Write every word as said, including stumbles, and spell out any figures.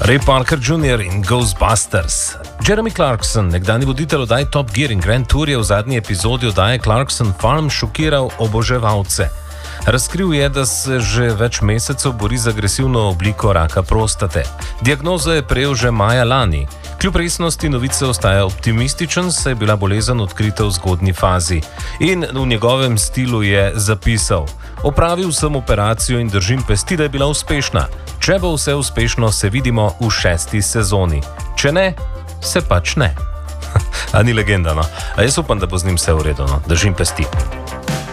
Ray Parker junior in Ghostbusters. Jeremy Clarkson, nekdani voditelj oddaje Top Gear in Grand Tour, je v zadnji epizodi oddaje Clarkson Farm šokiral oboževalce. Razkril je, da se že več mesecev bori z agresivno obliko raka prostate. Diagnozo je prejel že maja lani. Kljub resnosti novice ostaja optimističen, saj je bila bolezen odkrita v zgodnji fazi. In v njegovem stilu je zapisal: "Opravil sem operacijo in držim pesti, da je bila uspešna. Če bo vse uspešno, se vidimo v šesti sezoni. Če ne, se pač ne." A ni legenda, no? A jaz upam, da bo z njim vse v redu, no? Držim pesti.